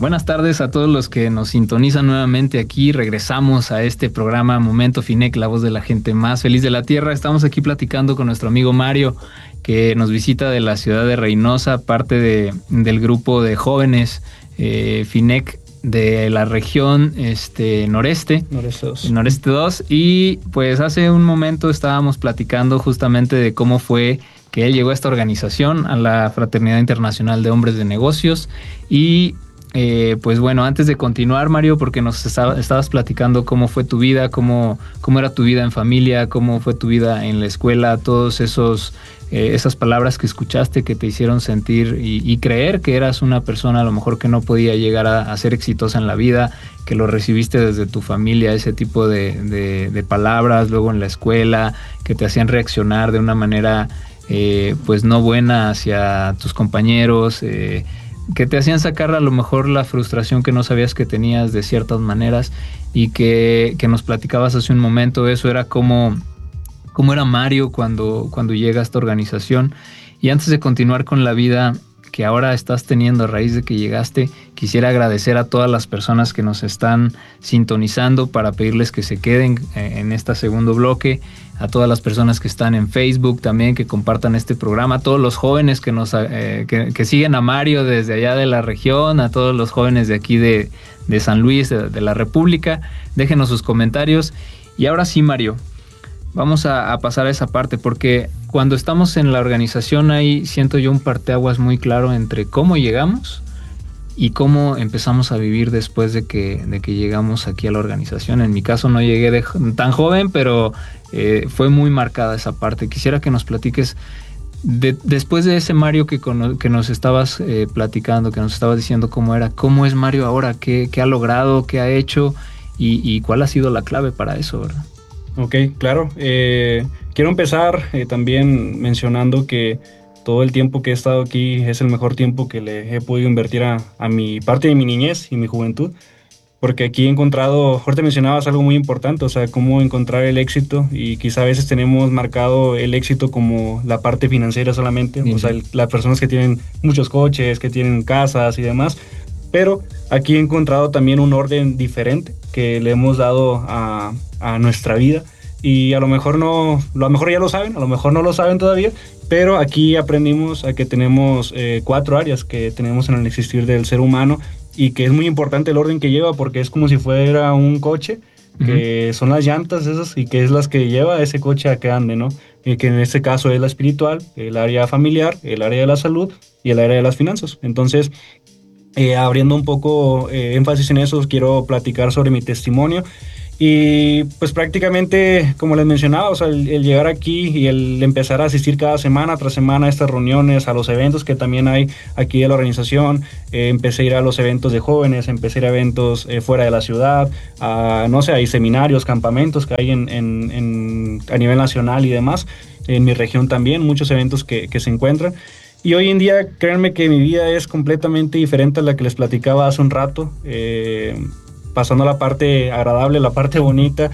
Buenas tardes a todos los que nos sintonizan nuevamente aquí. Regresamos a este programa Momento Finec, la voz de la gente más feliz de la tierra. Estamos aquí platicando con nuestro amigo Mario, que nos visita de la ciudad de Reynosa, parte del grupo de jóvenes Finec de la región noreste. Noreste 2. Y pues hace un momento estábamos platicando justamente de cómo fue que él llegó a esta organización, a la Fraternidad Internacional de Hombres de Negocios. Y pues bueno, antes de continuar, Mario, porque nos estabas platicando cómo fue tu vida, cómo era tu vida en familia, cómo fue tu vida en la escuela, todos esas palabras que escuchaste que te hicieron sentir y creer que eras una persona a lo mejor que no podía llegar a ser exitosa en la vida, que lo recibiste desde tu familia, ese tipo de palabras, luego en la escuela, que te hacían reaccionar de una manera pues no buena hacia tus compañeros, que te hacían sacar a lo mejor la frustración que no sabías que tenías de ciertas maneras, y que nos platicabas hace un momento. Eso era cómo era Mario cuando llega a esta organización. Y antes de continuar con la vida que ahora estás teniendo a raíz de que llegaste, quisiera agradecer a todas las personas que nos están sintonizando para pedirles que se queden en este segundo bloque, a todas las personas que están en Facebook también, que compartan este programa, a todos los jóvenes que siguen a Mario desde allá de la región, a todos los jóvenes de aquí de San Luis, de la República. Déjenos sus comentarios. Y ahora sí, Mario, vamos a pasar a esa parte, porque cuando estamos en la organización ahí siento yo un parteaguas muy claro entre cómo llegamos y cómo empezamos a vivir después de que llegamos aquí a la organización. En mi caso no llegué tan joven, pero fue muy marcada esa parte. Quisiera que nos platiques después de ese Mario que nos estabas platicando, que nos estabas diciendo cómo es Mario ahora, qué ha logrado, qué ha hecho y cuál ha sido la clave para eso, ¿verdad? Ok, claro. Quiero empezar también mencionando que todo el tiempo que he estado aquí es el mejor tiempo que le he podido invertir a mi parte de mi niñez y mi juventud, porque aquí he encontrado, ahorita mencionabas algo muy importante, o sea, cómo encontrar el éxito, y quizá a veces tenemos marcado el éxito como la parte financiera solamente, o sea, las personas que tienen muchos coches, que tienen casas y demás, pero aquí he encontrado también un orden diferente que le hemos dado a nuestra vida, y a lo mejor ya lo saben, a lo mejor no lo saben todavía, pero aquí aprendimos a que tenemos 4 áreas que tenemos en el existir del ser humano, y que es muy importante el orden que lleva, porque es como si fuera un coche, que son las llantas esas, y que es las que lleva ese coche a que ande, ¿no? Y que en este caso es la espiritual, el área familiar, el área de la salud y el área de las finanzas. Entonces, abriendo un poco énfasis en eso, quiero platicar sobre mi testimonio. Y pues prácticamente, como les mencionaba, o sea, el llegar aquí y el empezar a asistir cada semana tras semana a estas reuniones, a los eventos que también hay aquí de la organización. Empecé a ir a los eventos de jóvenes, empecé a ir a eventos fuera de la ciudad, hay seminarios, campamentos que hay a nivel nacional y demás. En mi región también, muchos eventos que se encuentran. Y hoy en día, créanme que mi vida es completamente diferente a la que les platicaba hace un rato. Pasando la parte agradable, la parte bonita,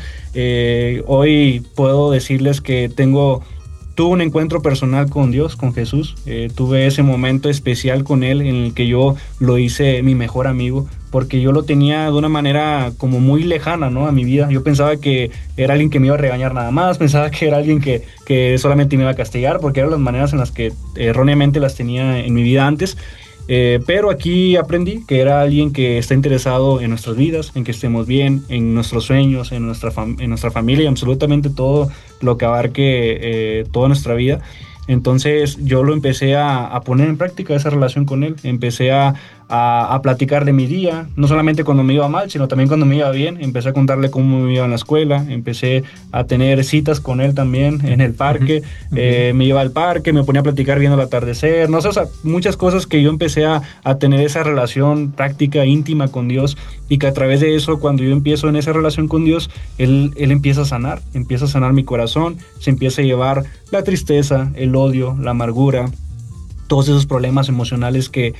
hoy puedo decirles que tuve un encuentro personal con Dios, con Jesús. Tuve ese momento especial con Él en el que yo lo hice mi mejor amigo, porque yo lo tenía de una manera como muy lejana, ¿no?, a mi vida. Yo pensaba que era alguien que me iba a regañar nada más, pensaba que era alguien que solamente me iba a castigar, porque eran las maneras en las que erróneamente las tenía en mi vida antes. Pero aquí aprendí que era alguien que está interesado en nuestras vidas, en que estemos bien, en nuestros sueños, en nuestra familia y absolutamente todo lo que abarque toda nuestra vida. Entonces yo lo empecé a poner en práctica, esa relación con él. Empecé a platicar de mi día, no solamente cuando me iba mal, sino también cuando me iba bien. Empecé a contarle cómo me iba en la escuela, empecé a tener citas con él también en el parque. Me iba al parque, me ponía a platicar viendo el atardecer, no sé, o sea, muchas cosas que yo empecé a tener esa relación práctica, íntima con Dios, y que a través de eso, cuando yo empiezo en esa relación con Dios, Él empieza a sanar mi corazón, se empieza a llevar la tristeza, el odio, la amargura, todos esos problemas emocionales que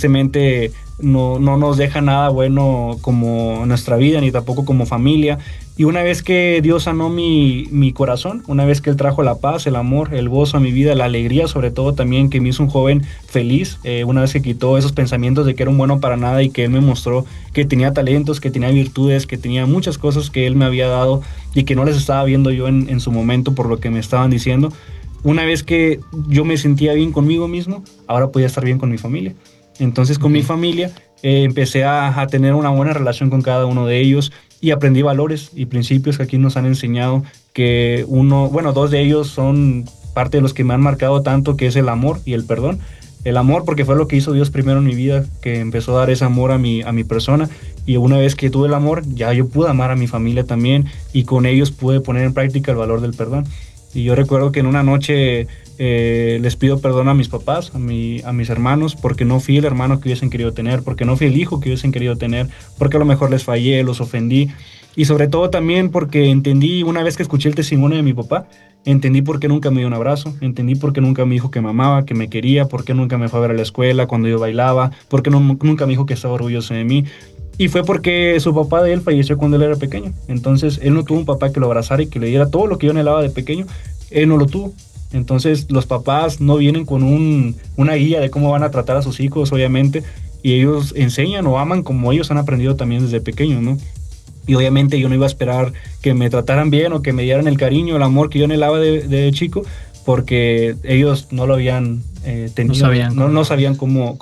tristemente no nos deja nada bueno como nuestra vida, ni tampoco como familia. Y una vez que Dios sanó mi corazón, una vez que Él trajo la paz, el amor, el gozo a mi vida, la alegría sobre todo también, que me hizo un joven feliz, una vez que quitó esos pensamientos de que era un bueno para nada y que Él me mostró que tenía talentos, que tenía virtudes, que tenía muchas cosas que Él me había dado y que no les estaba viendo yo en su momento por lo que me estaban diciendo. Una vez que yo me sentía bien conmigo mismo, ahora podía estar bien con mi familia. Entonces con mi familia empecé a tener una buena relación con cada uno de ellos y aprendí valores y principios que aquí nos han enseñado, que dos de ellos son parte de los que me han marcado tanto, que es el amor y el perdón. El amor porque fue lo que hizo Dios primero en mi vida, que empezó a dar ese amor a mi persona, y una vez que tuve el amor, ya yo pude amar a mi familia también, y con ellos pude poner en práctica el valor del perdón. Y yo recuerdo que en una noche les pido perdón a mis papás, a mis hermanos, porque no fui el hermano que hubiesen querido tener, porque no fui el hijo que hubiesen querido tener, porque a lo mejor les fallé, los ofendí. Y sobre todo también porque entendí, una vez que escuché el testimonio de mi papá, entendí por qué nunca me dio un abrazo, entendí por qué nunca me dijo que me amaba, que me quería, por qué nunca me fue a ver a la escuela cuando yo bailaba, por qué nunca me dijo que estaba orgulloso de mí. Y fue porque su papá de él falleció cuando él era pequeño. Entonces él no tuvo un papá que lo abrazara y que le diera todo lo que yo anhelaba de pequeño. Él no lo tuvo. Entonces los papás no vienen con una guía de cómo van a tratar a sus hijos, obviamente, y ellos enseñan o aman como ellos han aprendido también desde pequeños, ¿no? Y obviamente yo no iba a esperar que me trataran bien o que me dieran el cariño, el amor que yo anhelaba de chico, porque ellos no lo habían tenido, no sabían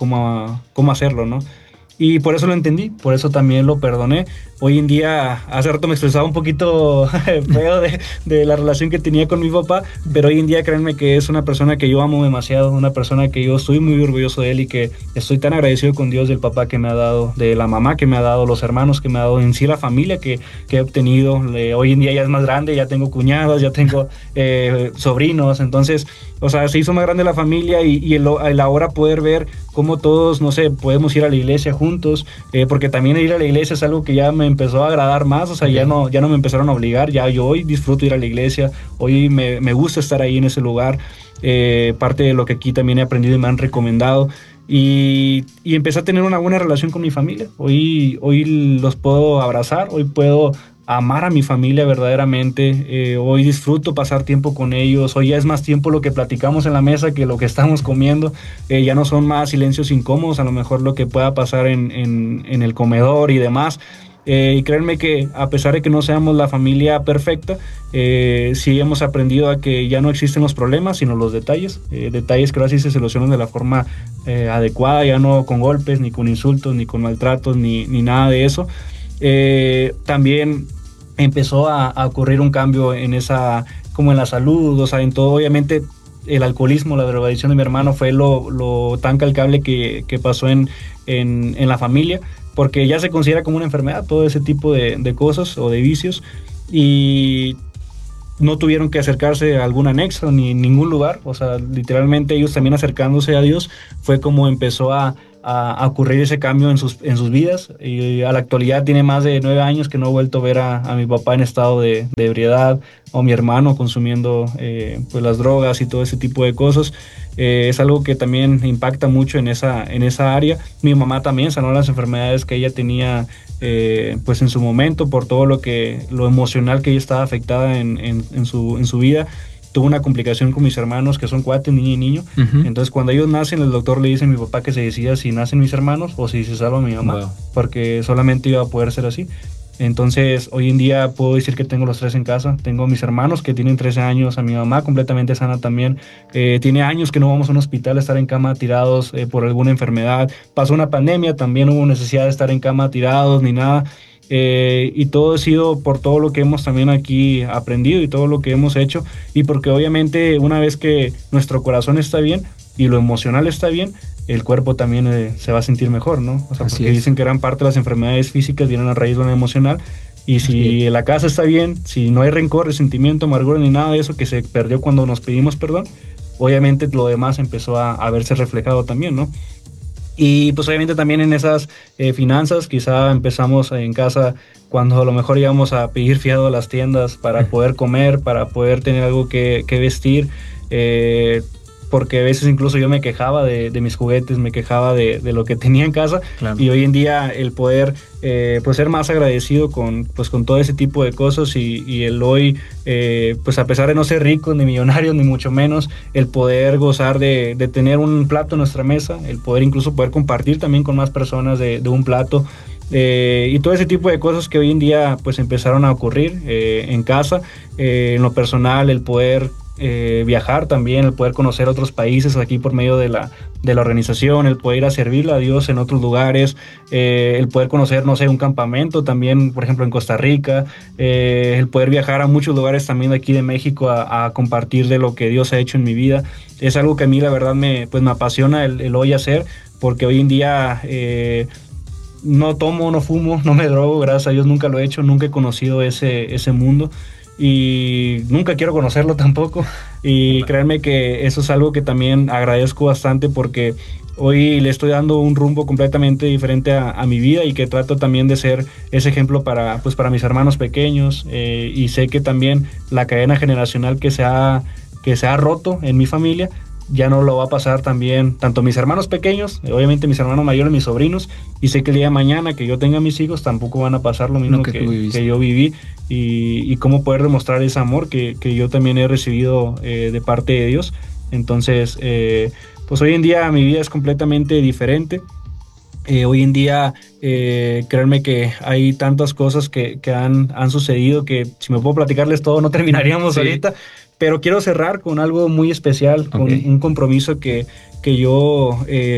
cómo hacerlo, ¿no? Y por eso lo entendí, por eso también lo perdoné. Hoy en día, hace rato me expresaba un poquito feo de la relación que tenía con mi papá, pero hoy en día créanme que es una persona que yo amo demasiado, una persona que yo estoy muy orgulloso de él y que estoy tan agradecido con Dios del papá que me ha dado, de la mamá que me ha dado, los hermanos que me ha dado, en sí la familia que he obtenido. Hoy en día ya es más grande, ya tengo cuñados, ya tengo sobrinos, entonces, o sea, se hizo más grande la familia y el ahora poder ver cómo todos, no sé, podemos ir a la iglesia juntos, porque también ir a la iglesia es algo que ya me empezó a agradar más, o sea, ya no me empezaron a obligar, ya yo hoy disfruto ir a la iglesia, hoy me gusta estar ahí en ese lugar, parte de lo que aquí también he aprendido y me han recomendado, y empecé a tener una buena relación con mi familia. Hoy los puedo abrazar, hoy puedo amar a mi familia verdaderamente, hoy disfruto pasar tiempo con ellos, hoy ya es más tiempo lo que platicamos en la mesa que lo que estamos comiendo, ya no son más silencios incómodos, a lo mejor lo que pueda pasar en el comedor y demás. Y créanme que a pesar de que no seamos la familia perfecta, sí hemos aprendido a que ya no existen los problemas, sino los detalles, detalles que ahora sí se solucionan de la forma adecuada, ya no con golpes, ni con insultos, ni con maltratos, ni nada de eso. También empezó a ocurrir un cambio como en la salud, o sea, en todo. Obviamente el alcoholismo, la drogadicción de mi hermano fue lo tan calcable que pasó en la familia, porque ya se considera como una enfermedad todo ese tipo de cosas o de vicios, y no tuvieron que acercarse a algún anexo ni ningún lugar, o sea, literalmente ellos también acercándose a Dios fue como empezó a ocurrir ese cambio en sus vidas. Y a la actualidad tiene más de 9 años que no he vuelto a ver a mi papá en estado de ebriedad, o mi hermano consumiendo pues las drogas y todo ese tipo de cosas. Es algo que también impacta mucho en esa área. Mi mamá también sanó las enfermedades que ella tenía pues en su momento, por todo lo emocional que ella estaba afectada en su vida. Tuvo una complicación con mis hermanos, que son 4, niña y niño. Uh-huh. Entonces, cuando ellos nacen, el doctor le dice a mi papá que se decida si nacen mis hermanos o si se salva mi mamá. Wow. Porque solamente iba a poder ser así. Entonces, hoy en día puedo decir que tengo los 3 en casa. Tengo a mis hermanos que tienen 13 años, a mi mamá completamente sana también. Tiene años que no vamos a un hospital a estar en cama tirados por alguna enfermedad. Pasó una pandemia, también hubo necesidad de estar en cama tirados ni nada. Y todo ha sido por todo lo que hemos también aquí aprendido y todo lo que hemos hecho, y porque obviamente una vez que nuestro corazón está bien y lo emocional está bien, el cuerpo también se va a sentir mejor, ¿no? O sea, así porque dicen que gran parte de las enfermedades físicas vienen a raíz de lo emocional, y si la casa está bien, si no hay rencor, resentimiento, amargura ni nada de eso que se perdió cuando nos pedimos perdón, obviamente lo demás empezó a verse reflejado también, ¿no? Y pues obviamente también en esas finanzas, quizá empezamos en casa cuando a lo mejor íbamos a pedir fiado a las tiendas para poder comer, para poder tener algo que vestir. porque a veces incluso yo me quejaba de mis juguetes, me quejaba de lo que tenía en casa, claro. Y hoy en día el poder pues ser más agradecido con todo ese tipo de cosas y el hoy, pues a pesar de no ser rico ni millonario ni mucho menos, el poder gozar de tener un plato en nuestra mesa, el poder incluso poder compartir también con más personas de un plato, y todo ese tipo de cosas que hoy en día pues empezaron a ocurrir en casa, en lo personal, el poder viajar también, el poder conocer otros países aquí por medio de la organización, el poder ir a servirle a Dios en otros lugares, el poder conocer, no sé, un campamento también, por ejemplo en Costa Rica, el poder viajar a muchos lugares también de aquí de México a compartir de lo que Dios ha hecho en mi vida. Es algo que a mí la verdad me apasiona el hoy hacer, porque hoy en día no tomo, no fumo, no me drogo, gracias a Dios nunca lo he hecho, nunca he conocido ese mundo. Y nunca quiero conocerlo tampoco, y créanme que eso es algo que también agradezco bastante, porque hoy le estoy dando un rumbo completamente diferente a mi vida, y que trato también de ser ese ejemplo para mis hermanos pequeños, y sé que también la cadena generacional que se ha roto en mi familia ya no lo va a pasar también, tanto mis hermanos pequeños, obviamente mis hermanos mayores, mis sobrinos, y sé que el día de mañana que yo tenga mis hijos tampoco van a pasar lo mismo que yo viví, y cómo poder demostrar ese amor que yo también he recibido de parte de Dios. Entonces, pues hoy en día mi vida es completamente diferente. Hoy en día, créanme que hay tantas cosas que han sucedido que si me puedo platicarles todo no terminaríamos ahorita. Pero quiero cerrar con algo muy especial, con un compromiso que yo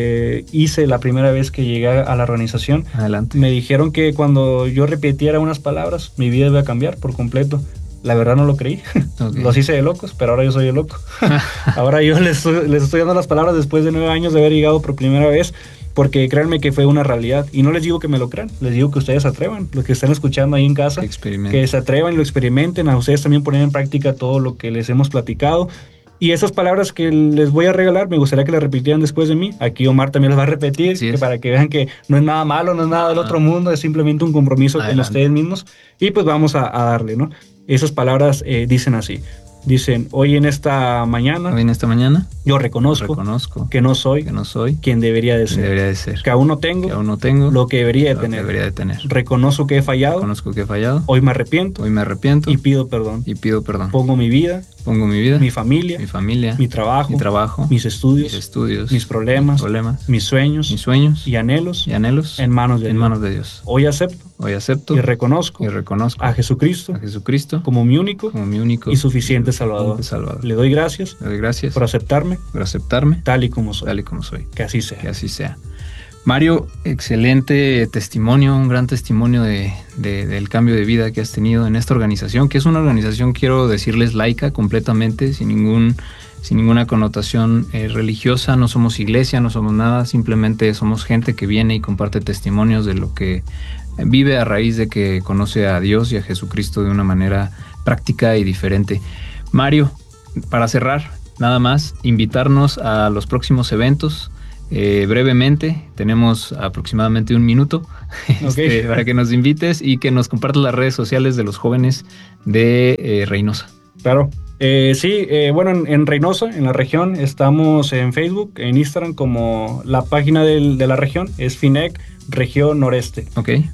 hice la primera vez que llegué a la organización. Adelante. Me dijeron que cuando yo repitiera unas palabras, mi vida iba a cambiar por completo. La verdad no lo creí. Los hice de locos, pero ahora yo soy el loco. Ahora yo les estoy dando las palabras después de 9 años de haber llegado por primera vez, porque créanme que fue una realidad. Y no les digo que me lo crean, les digo que ustedes se atrevan, los que están escuchando ahí en casa, que se atrevan y lo experimenten, a ustedes también poner en práctica todo lo que les hemos platicado. Y esas palabras que les voy a regalar, me gustaría que las repitieran después de mí. Aquí Omar también las va a repetir, que para que vean que no es nada malo, no es nada del otro mundo, es simplemente un compromiso con ustedes mismos. Y pues vamos a darle, ¿no? Esas palabras dicen así. Dicen, hoy en esta mañana, yo reconozco que no soy quien debería de ser, que aún no tengo lo que debería de tener. Reconozco que he fallado, hoy me arrepiento y pido perdón. Pongo mi vida, mi familia, mi trabajo, mis estudios, mis problemas, mis sueños y anhelos en manos de Dios. Hoy acepto y reconozco a Jesucristo como mi único y suficiente Salvador. Le doy gracias por aceptarme tal y como soy. Que así sea. Mario, excelente testimonio, un gran testimonio del cambio de vida que has tenido en esta organización, que es una organización, quiero decirles, laica completamente, sin ninguna connotación religiosa. No somos iglesia, no somos nada, simplemente somos gente que viene y comparte testimonios de lo que vive a raíz de que conoce a Dios y a Jesucristo de una manera práctica y diferente. Mario, para cerrar, nada más, invitarnos a los próximos eventos. Brevemente, tenemos aproximadamente 1 minuto para que nos invites y que nos compartas las redes sociales de los jóvenes de Reynosa. Claro. Bueno, en Reynosa, en la región, estamos en Facebook, en Instagram, como la página de la región es FINEC Región Noreste.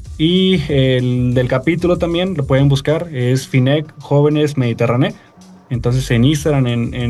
Y el del capítulo también lo pueden buscar, es FINEC Jóvenes Mediterráneo. Entonces en Instagram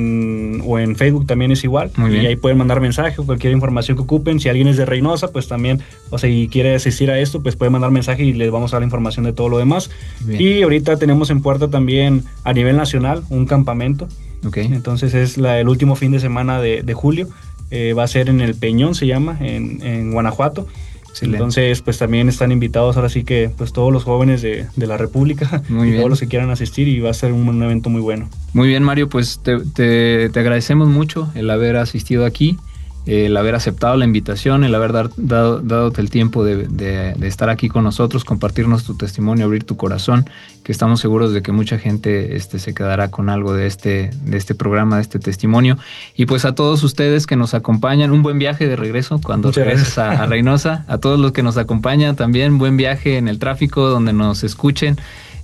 o en Facebook también es igual. Muy bien. Y ahí pueden mandar mensaje o cualquier información que ocupen. Si alguien es de Reynosa, pues también, y quiere asistir a esto, pues puede mandar mensaje y les vamos a dar la información de todo lo demás. Bien. Y ahorita tenemos en puerta también a nivel nacional un campamento. Entonces es el último fin de semana de julio. Va a ser en el Peñón, se llama, en Guanajuato. Excelente. Entonces, pues también están invitados ahora sí que pues todos los jóvenes de la República y todos los que quieran asisir, y va a ser un evento muy bueno. Muy bien, Mario, pues te agradecemos mucho el haber asistido aquí, el haber aceptado la invitación, el haber dado el tiempo de estar aquí con nosotros, compartirnos tu testimonio, abrir tu corazón, que estamos seguros de que mucha gente se quedará con algo de este programa, de este testimonio. Y pues a todos ustedes que nos acompañan, un buen viaje de regreso cuando regreses a Reynosa. A todos los que nos acompañan también, buen viaje en el tráfico, donde nos escuchen.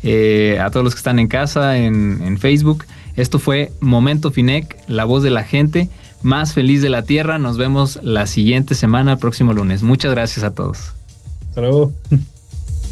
A todos los que están en casa, en Facebook. Esto fue Momento FINEC, la voz de la gente. más feliz de la Tierra. Nos vemos la siguiente semana, próximo lunes. Muchas gracias a todos. Hasta luego.